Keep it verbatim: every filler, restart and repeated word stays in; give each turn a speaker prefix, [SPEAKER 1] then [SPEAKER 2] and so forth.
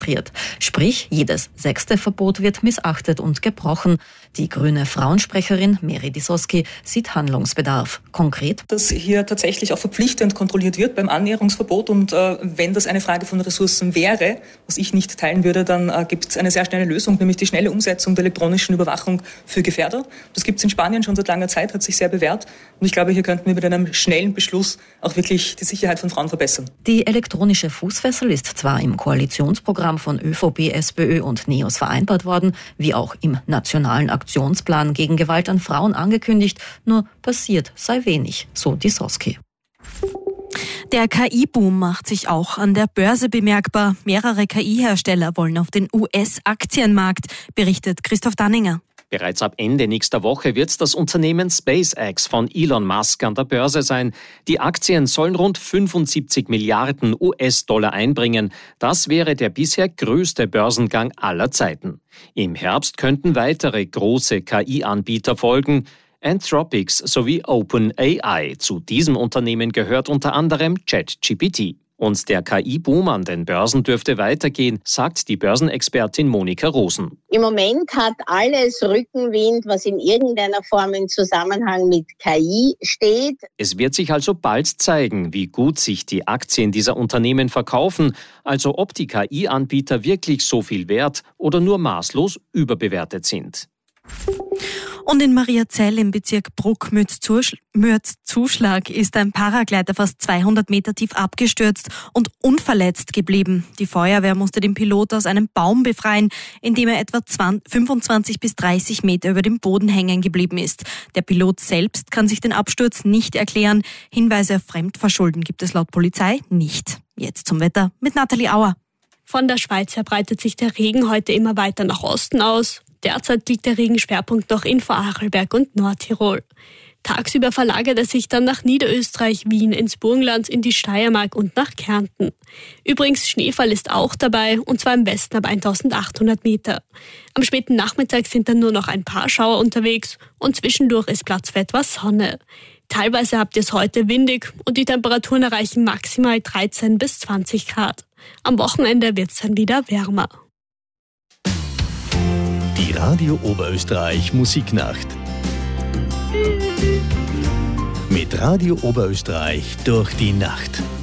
[SPEAKER 1] Sprich, jedes sechste Verbot wird missachtet und gebrochen. Die grüne Frauensprecherin Meri Disoski sieht Handlungsbedarf. Konkret?
[SPEAKER 2] Dass hier tatsächlich auch verpflichtend kontrolliert wird beim Annäherungsverbot und äh, wenn das eine Frage von Ressourcen wäre, was ich nicht teilen würde, dann äh, gibt es eine sehr schnelle Lösung, nämlich die schnelle Umsetzung der elektronischen Überwachung für Gefährder. Das gibt es in Spanien schon seit langer Zeit, hat sich sehr bewährt und ich glaube, hier könnten wir mit einem schnellen Beschluss auch wirklich die Sicherheit von Frauen verbessern.
[SPEAKER 1] Die elektronische Fußfessel ist zwar im Koalitionsprogramm von ÖVP, SPÖ und NEOS vereinbart worden, wie auch im nationalen Aktionsplan gegen Gewalt an Frauen angekündigt, nur passiert sei wenig, so Disoski.
[SPEAKER 3] Der K I-Boom macht sich auch an der Börse bemerkbar. Mehrere K I-Hersteller wollen auf den U S-Aktienmarkt, berichtet Christoph Danninger.
[SPEAKER 4] Bereits ab Ende nächster Woche wird das Unternehmen SpaceX von Elon Musk an der Börse sein. Die Aktien sollen rund fünfundsiebzig Milliarden U S-Dollar einbringen. Das wäre der bisher größte Börsengang aller Zeiten. Im Herbst könnten weitere große K I-Anbieter folgen. Anthropic sowie OpenAI. Zu diesem Unternehmen gehört unter anderem ChatGPT. Und der K I-Boom an den Börsen dürfte weitergehen, sagt die Börsenexpertin Monika Rosen.
[SPEAKER 5] Im Moment hat alles Rückenwind, was in irgendeiner Form im Zusammenhang mit K I steht.
[SPEAKER 4] Es wird sich also bald zeigen, wie gut sich die Aktien dieser Unternehmen verkaufen, also ob die K I-Anbieter wirklich so viel wert oder nur maßlos überbewertet sind.
[SPEAKER 3] Und in Mariazell im Bezirk Bruck-Mürzzuschlag ist ein Paraglider fast zweihundert Meter tief abgestürzt und unverletzt geblieben. Die Feuerwehr musste den Pilot aus einem Baum befreien, in dem er etwa fünfundzwanzig bis dreißig Meter über dem Boden hängen geblieben ist. Der Pilot selbst kann sich den Absturz nicht erklären. Hinweise auf Fremdverschulden gibt es laut Polizei nicht. Jetzt zum Wetter mit Nathalie Auer.
[SPEAKER 6] Von der Schweiz her breitet sich der Regen heute immer weiter nach Osten aus. Derzeit liegt der Regenschwerpunkt noch in Vorarlberg und Nordtirol. Tagsüber verlagert er sich dann nach Niederösterreich, Wien, ins Burgenland, in die Steiermark und nach Kärnten. Übrigens, Schneefall ist auch dabei, und zwar im Westen ab eintausendachthundert Meter. Am späten Nachmittag sind dann nur noch ein paar Schauer unterwegs und zwischendurch ist Platz für etwas Sonne. Teilweise habt ihr es heute windig und die Temperaturen erreichen maximal dreizehn bis zwanzig Grad. Am Wochenende wird es dann wieder wärmer.
[SPEAKER 7] Die Radio Oberösterreich Musiknacht. Mit Radio Oberösterreich durch die Nacht.